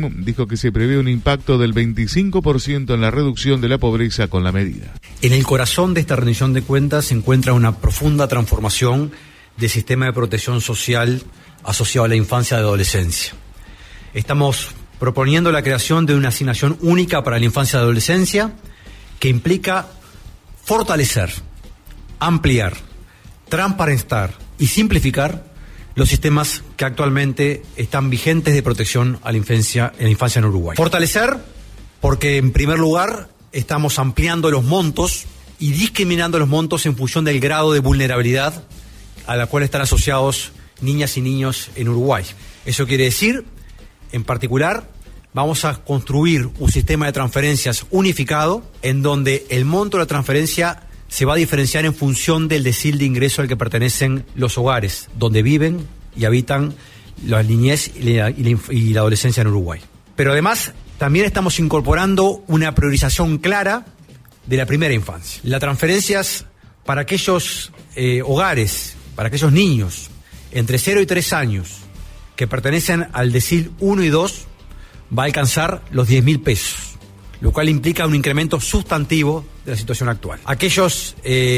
dijo que se prevé un impacto del 25% en la reducción de la pobreza con la medida. En el corazón de esta rendición de cuentas se encuentra una profunda transformación del sistema de protección social asociado a la infancia y adolescencia. Estamos proponiendo la creación de una asignación única para la infancia y adolescencia que implica fortalecer, ampliar, transparentar y simplificar los sistemas que actualmente están vigentes de protección a la infancia en Uruguay. Fortalecer porque, en primer lugar, estamos ampliando los montos y discriminando los montos en función del grado de vulnerabilidad a la cual están asociados niñas y niños en Uruguay. Eso quiere decir, en particular, vamos a construir un sistema de transferencias unificado en donde el monto de la transferencia se va a diferenciar en función del decil de ingreso al que pertenecen los hogares donde viven y habitan la niñez y la adolescencia en Uruguay. Pero además también estamos incorporando una priorización clara de la primera infancia. Las transferencias para aquellos hogares, para aquellos niños entre 0 y 3 años que pertenecen al decil 1 y 2 va a alcanzar los 10.000 pesos, lo cual implica un incremento sustantivo de la situación actual. Aquellos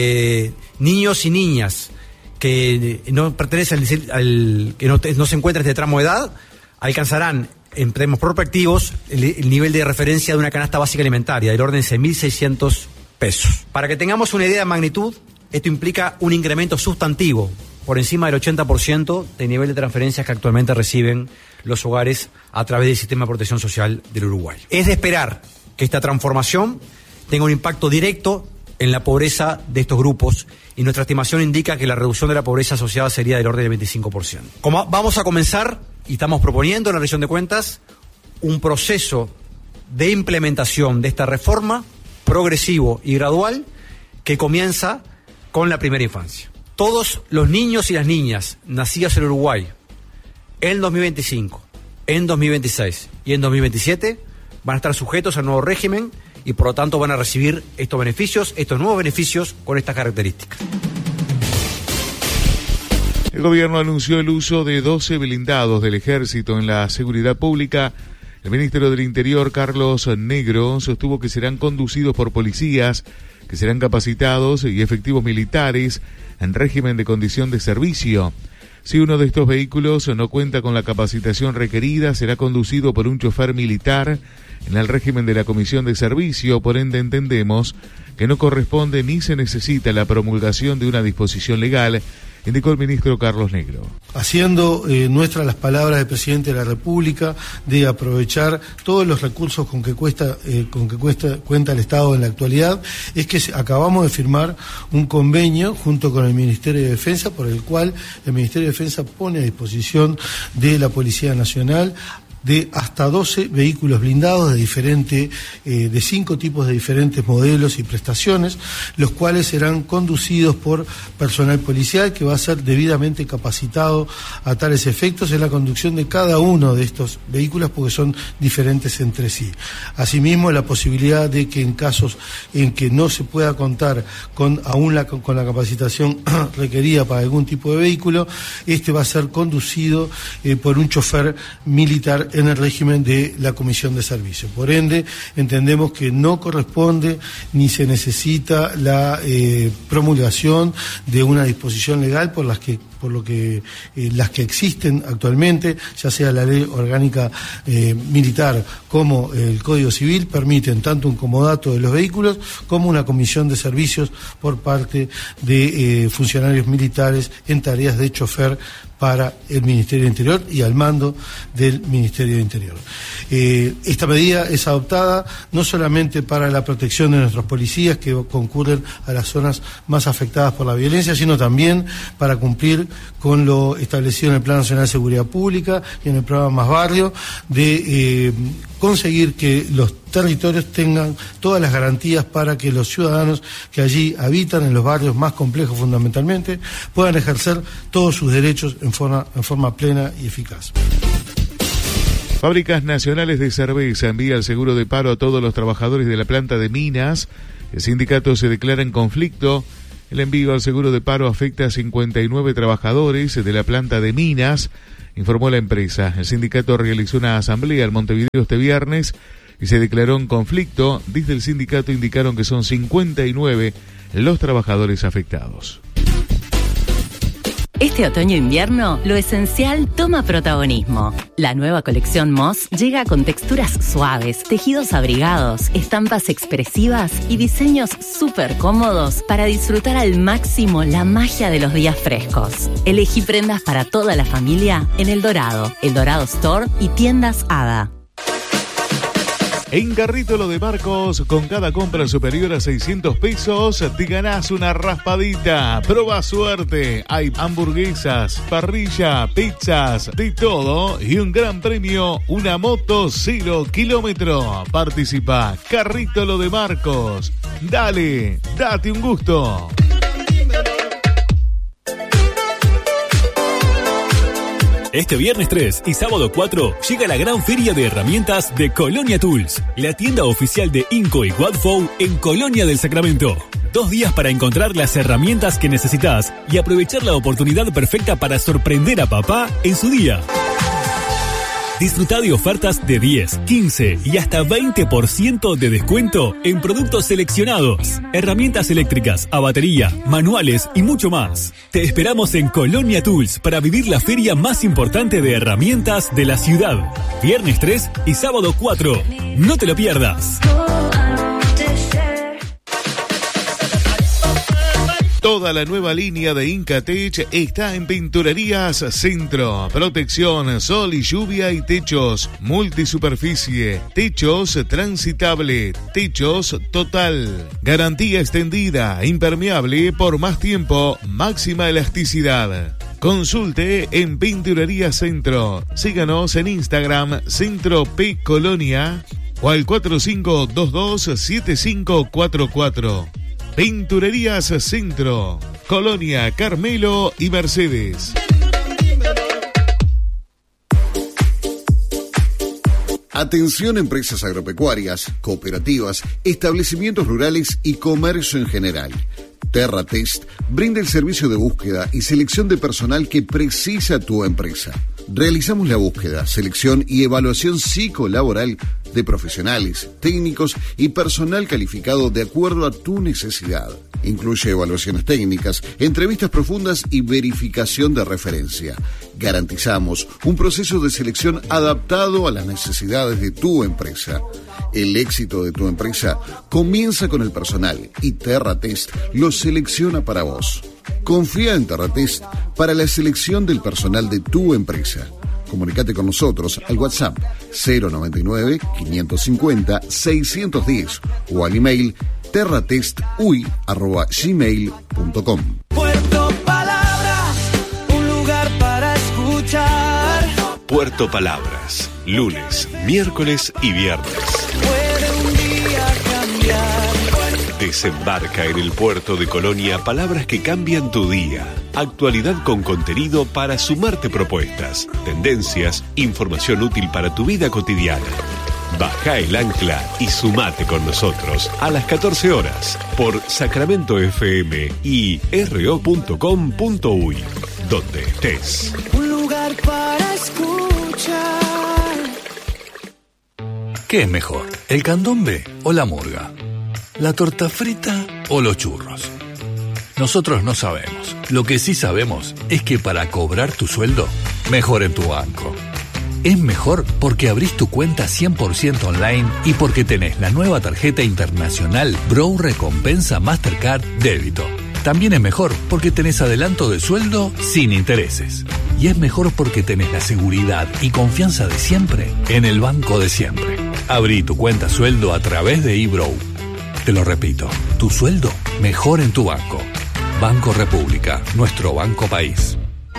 niños y niñas que no pertenecen que no se encuentran en este tramo de edad alcanzarán en términos prospectivos el nivel de referencia de una canasta básica alimentaria del orden de 6.600 pesos. Para que tengamos una idea de magnitud, esto implica un incremento sustantivo por encima del 80% del nivel de transferencias que actualmente reciben los hogares a través del sistema de protección social del Uruguay. Es de esperar que esta transformación tenga un impacto directo en la pobreza de estos grupos y nuestra estimación indica que la reducción de la pobreza asociada sería del orden del 25%. Como vamos a comenzar, y estamos proponiendo en la rendición de cuentas, un proceso de implementación de esta reforma progresivo y gradual que comienza con la primera infancia. Todos los niños y las niñas nacidas en Uruguay en 2025, en 2026 y en 2027 van a estar sujetos al nuevo régimen y por lo tanto van a recibir estos nuevos beneficios con estas características. El gobierno anunció el uso de 12 blindados del ejército en la seguridad pública. El ministro del Interior, Carlos Negro, sostuvo que serán conducidos por policías que serán capacitados y efectivos militares en régimen de condición de servicio. Si uno de estos vehículos no cuenta con la capacitación requerida, será conducido por un chofer militar en el régimen de la comisión de servicio. Por ende, entendemos que no corresponde ni se necesita la promulgación de una disposición legal, indicó el ministro Carlos Negro. Haciendo nuestras las palabras del presidente de la República de aprovechar todos los recursos con que cuenta el Estado en la actualidad, es que acabamos de firmar un convenio junto con el Ministerio de Defensa, por el cual el Ministerio de Defensa pone a disposición de la Policía Nacional de hasta 12 vehículos blindados de 5 tipos de diferentes modelos y prestaciones, los cuales serán conducidos por personal policial que va a ser debidamente capacitado a tales efectos en la conducción de cada uno de estos vehículos porque son diferentes entre sí. Asimismo, la posibilidad de que en casos en que no se pueda contar con la capacitación requerida para algún tipo de vehículo, este va a ser conducido por un chofer militar en el régimen de la comisión de servicio. Por ende, entendemos que no corresponde ni se necesita la promulgación de una disposición legal por las que existen actualmente, ya sea la ley orgánica militar como el Código Civil, permiten tanto un comodato de los vehículos como una comisión de servicios por parte de funcionarios militares en tareas de chofer para el Ministerio de Interior y al mando del Ministerio de Interior. Esta medida es adoptada no solamente para la protección de nuestros policías que concurren a las zonas más afectadas por la violencia, sino también para cumplir con lo establecido en el Plan Nacional de Seguridad Pública y en el programa Más Barrio, de conseguir que los territorios tengan todas las garantías para que los ciudadanos que allí habitan, en los barrios más complejos fundamentalmente, puedan ejercer todos sus derechos en forma plena y eficaz. Fábricas Nacionales de Cerveza envía el seguro de paro a todos los trabajadores de la planta de Minas. El sindicato se declara en conflicto. El envío al seguro de paro afecta a 59 trabajadores de la planta de Minas. informó la empresa. El sindicato realizó una asamblea en Montevideo este viernes y se declaró en conflicto. Desde el sindicato indicaron que son 59 los trabajadores afectados. Este otoño-invierno, lo esencial toma protagonismo. La nueva colección Moss llega con texturas suaves, tejidos abrigados, estampas expresivas y diseños súper cómodos para disfrutar al máximo la magia de los días frescos. Elegí prendas para toda la familia en El Dorado Store y tiendas Hada. En Carrito Lo de Marcos, con cada compra superior a 600 pesos, te ganás una raspadita. Proba suerte. Hay hamburguesas, parrilla, pizzas, de todo. Y un gran premio, una moto 0 kilómetro. Participa. Carrito Lo de Marcos. Dale, date un gusto. Este viernes 3 y sábado 4 llega la gran feria de herramientas de Colonia Tools, la tienda oficial de Inco y Wadfow en Colonia del Sacramento. 2 días para encontrar las herramientas que necesitas y aprovechar la oportunidad perfecta para sorprender a papá en su día. Disfruta de ofertas de 10, 15 y hasta 20% de descuento en productos seleccionados, herramientas eléctricas, a batería, manuales y mucho más. Te esperamos en Colonia Tools para vivir la feria más importante de herramientas de la ciudad. Viernes 3 y sábado 4. No te lo pierdas. Toda la nueva línea de Incatech está en Pinturerías Centro. Protección, sol y lluvia y techos, multisuperficie, techos transitable, techos total. Garantía extendida, impermeable por más tiempo, máxima elasticidad. Consulte en Pinturerías Centro. Síganos en Instagram, Centro P Colonia o al 4522-7544. Pinturerías Centro, Colonia, Carmelo y Mercedes. Atención empresas agropecuarias, cooperativas, establecimientos rurales y comercio en general. TerraTest brinda el servicio de búsqueda y selección de personal que precisa tu empresa. Realizamos la búsqueda, selección y evaluación psicolaboral de profesionales, técnicos y personal calificado de acuerdo a tu necesidad. Incluye evaluaciones técnicas, entrevistas profundas y verificación de referencia. Garantizamos un proceso de selección adaptado a las necesidades de tu empresa. El éxito de tu empresa comienza con el personal y TerraTest lo selecciona para vos. Confía en TerraTest para la selección del personal de tu empresa. Comunicate con nosotros al WhatsApp 099-550-610 o al email terratestui@gmail.com. Puerto Palabras, un lugar para escuchar. Puerto Palabras, lunes, miércoles y viernes. Puede un día cambiar. Desembarca en el puerto de Colonia palabras que cambian tu día. Actualidad con contenido para sumarte propuestas, tendencias, información útil para tu vida cotidiana. Baja el ancla y sumate con nosotros a las 14 horas por Sacramento FM y ro.com.uy, donde estés. Un lugar para escuchar. ¿Qué es mejor, el candombe o la murga? ¿La torta frita o los churros? Nosotros no sabemos. Lo que sí sabemos es que para cobrar tu sueldo, mejor en tu banco. Es mejor porque abrís tu cuenta 100% online y porque tenés la nueva tarjeta internacional Bro Recompensa Mastercard Débito. También es mejor porque tenés adelanto de sueldo sin intereses. Y es mejor porque tenés la seguridad y confianza de siempre en el banco de siempre. Abrí tu cuenta sueldo a través de eBrow. Te lo repito, tu sueldo mejor en tu banco. Banco República, nuestro banco país.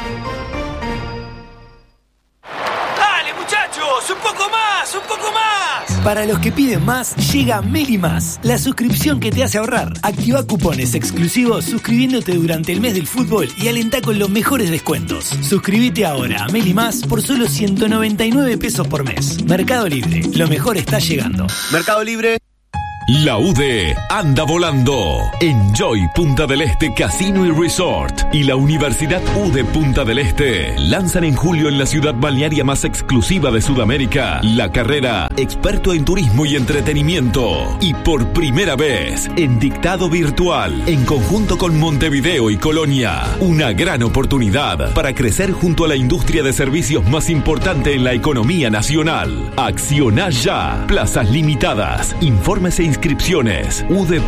¡Dale, muchachos! ¡Un poco más! ¡Un poco más! Para los que piden más, llega Meli Más, la suscripción que te hace ahorrar. Activa cupones exclusivos suscribiéndote durante el mes del fútbol y alentá con los mejores descuentos. Suscríbete ahora a Meli Más por solo 199 pesos por mes. Mercado Libre, lo mejor está llegando. Mercado Libre. La UDE anda volando. Enjoy Punta del Este Casino y Resort y la Universidad UDE Punta del Este lanzan en julio en la ciudad balnearia más exclusiva de Sudamérica la carrera Experto en Turismo y Entretenimiento. Y por primera vez en dictado virtual, en conjunto con Montevideo y Colonia, una gran oportunidad para crecer junto a la industria de servicios más importante en la economía nacional. Acciona ya. Plazas limitadas. Informes e inscripciones.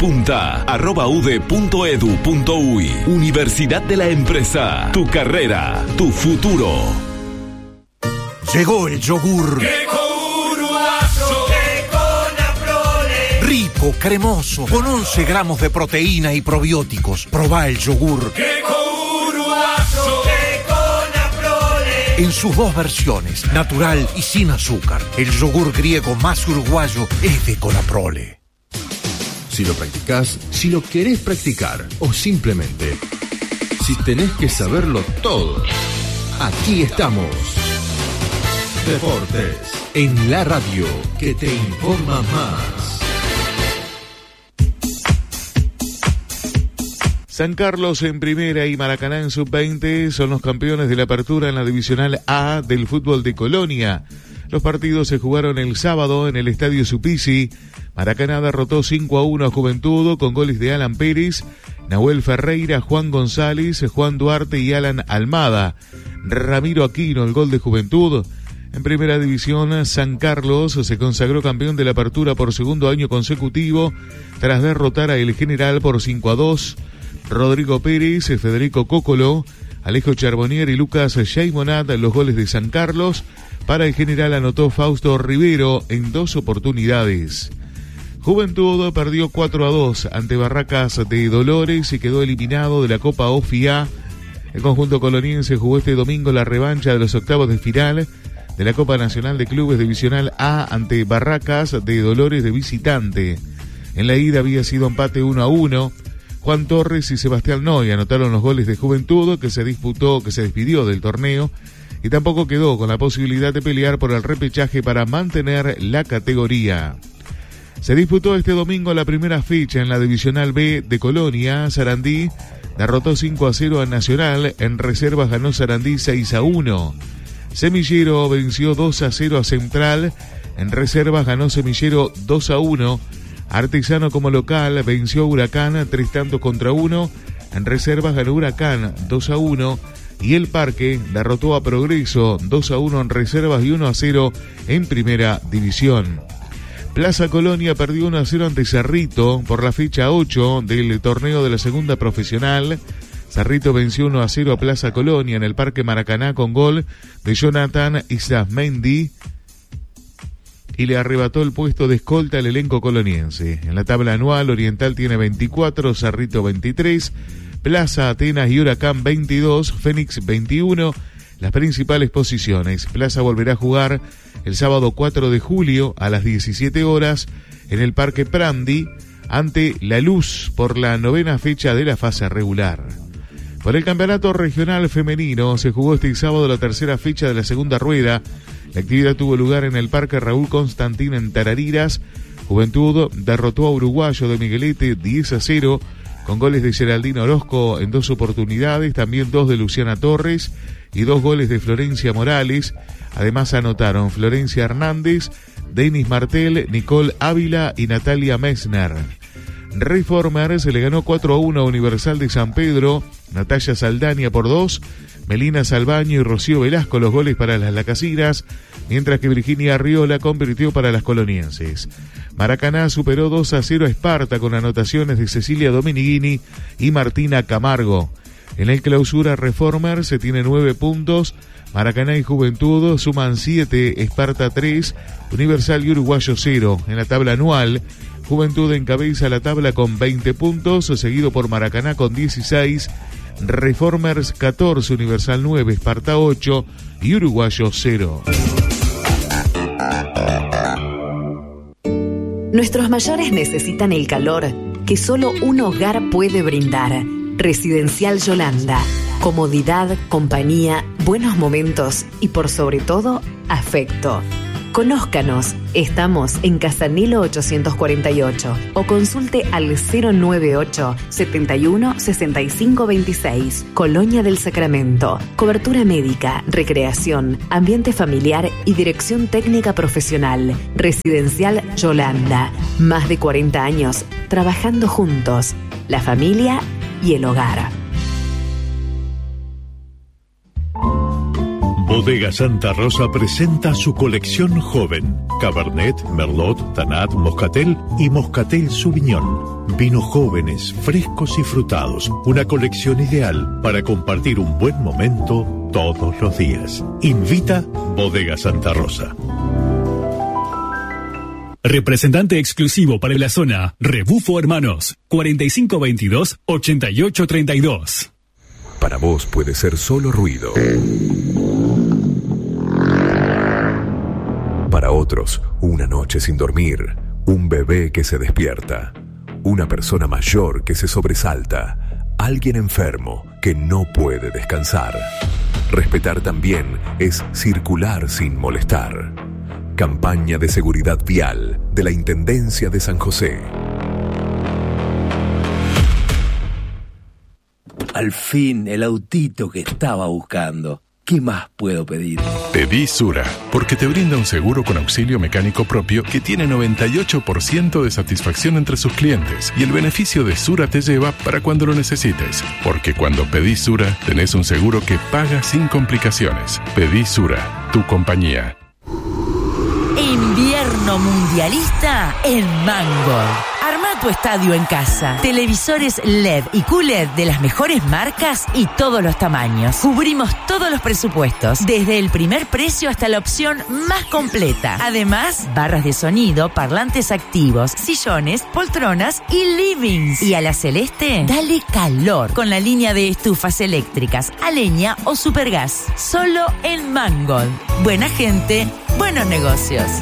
udepunta@ude.edu.uy. Universidad de la Empresa. Tu carrera, tu futuro. Llegó el yogur. Rico, cremoso, con 11 gramos de proteína y probióticos. Probá el yogur. En sus dos versiones, natural y sin azúcar. El yogur griego más uruguayo es de Conaprole. Si lo practicás, si lo querés practicar o simplemente si tenés que saberlo todo, aquí estamos. Deportes en la radio que te informa más. San Carlos en primera y Maracaná en sub-20 son los campeones de la apertura en la divisional A del fútbol de Colonia. Los partidos se jugaron el sábado en el Estadio Supisi. Maracaná derrotó 5-1 a Juventud con goles de Alan Pérez, Nahuel Ferreira, Juan González, Juan Duarte y Alan Almada. Ramiro Aquino, el gol de Juventud. En primera división, San Carlos se consagró campeón de la apertura por segundo año consecutivo tras derrotar a El General por 5-2. Rodrigo Pérez, Federico Cócolo, Alejo Charbonnier y Lucas Shaimonat los goles de San Carlos. Para El General anotó Fausto Rivero en 2 oportunidades. Juventud perdió 4-2 ante Barracas de Dolores y quedó eliminado de la Copa OFIA. El conjunto coloniense jugó este domingo la revancha de los octavos de final de la Copa Nacional de Clubes Divisional A ante Barracas de Dolores de visitante. En la ida había sido empate 1-1. Juan Torres y Sebastián Noy anotaron los goles de Juventud que se despidió del torneo y tampoco quedó con la posibilidad de pelear por el repechaje para mantener la categoría. Se disputó este domingo la primera fecha en la Divisional B de Colonia. Sarandí derrotó 5-0 a Nacional, en reservas ganó Sarandí 6-1. Semillero venció 2-0 a Central, en reservas ganó Semillero 2-1. Artesano como local venció a Huracán 3-1, en reservas ganó Huracán 2-1 y El Parque derrotó a Progreso 2-1 en reservas y 1-0 en primera división. Plaza Colonia perdió 1-0 ante Cerrito por la fecha 8 del torneo de la segunda profesional. Cerrito venció 1-0 a Plaza Colonia en el Parque Maracaná con gol de Jonathan Isasmendi y le arrebató el puesto de escolta al elenco coloniense. En la tabla anual, Oriental tiene 24, Cerrito 23, Plaza, Atenas y Huracán 22, Fénix 21, las principales posiciones. Plaza volverá a jugar el sábado 4 de julio a las 17 horas en el Parque Prandi ante La Luz por la 9ª fecha de la fase regular. Por el campeonato regional femenino se jugó este sábado la 3ª fecha de la segunda rueda. La actividad tuvo lugar en el Parque Raúl Constantín en Tarariras. Juventud derrotó a Uruguayo de Miguelete 10-0 con goles de Geraldine Orozco en 2 oportunidades, también 2 de Luciana Torres y 2 goles de Florencia Morales. Además anotaron Florencia Hernández, Denis Martel, Nicole Ávila y Natalia Messner. Reformer se le ganó 4-1 a Universal de San Pedro, Natalia Saldaña por 2, Melina Salvaño y Rocío Velasco los goles para las lacasiras, mientras que Virginia Arriola convirtió para las colonienses. Maracaná superó 2-0 a Esparta con anotaciones de Cecilia Dominiguini y Martina Camargo. En el clausura Reformer se tiene 9 puntos, Maracaná y Juventud suman 7, Esparta 3, Universal y Uruguayo 0. En la tabla anual, Juventud encabeza la tabla con 20 puntos, seguido por Maracaná con 16, Reformers 14, Universal 9, Esparta 8 y Uruguayo 0. Nuestros mayores necesitan el calor que solo un hogar puede brindar. Residencial Yolanda. Comodidad, compañía, buenos momentos y por sobre todo, afecto. Conózcanos, estamos en Casanilo 848 o consulte al 098 71 65 26, Colonia del Sacramento. Cobertura médica, recreación, ambiente familiar y dirección técnica profesional. Residencial Yolanda. Más de 40 años trabajando juntos, la familia y el hogar. Bodega Santa Rosa presenta su colección joven. Cabernet, Merlot, Tanat, Moscatel y Moscatel Sauvignon. Vinos jóvenes, frescos y frutados. Una colección ideal para compartir un buen momento todos los días. Invita Bodega Santa Rosa. Representante exclusivo para la zona, Rebufo Hermanos, 4522-8832. Para vos puede ser solo ruido. Para otros, una noche sin dormir, un bebé que se despierta, una persona mayor que se sobresalta, alguien enfermo que no puede descansar. Respetar también es circular sin molestar. Campaña de seguridad vial de la Intendencia de San José. Al fin, el autito que estaba buscando. ¿Qué más puedo pedir? Pedí Sura, porque te brinda un seguro con auxilio mecánico propio que tiene 98% de satisfacción entre sus clientes. Y el beneficio de Sura te lleva para cuando lo necesites. Porque cuando pedís Sura, tenés un seguro que paga sin complicaciones. Pedí Sura, tu compañía. Invierno mundialista en Mangold. Arma tu estadio en casa. Televisores LED y QLED de las mejores marcas y todos los tamaños. Cubrimos todos los presupuestos, desde el primer precio hasta la opción más completa. Además, barras de sonido, parlantes activos, sillones, poltronas y livings. Y a la Celeste, dale calor con la línea de estufas eléctricas, a leña o supergas. Solo en Mangold. Buena gente, buenos negocios.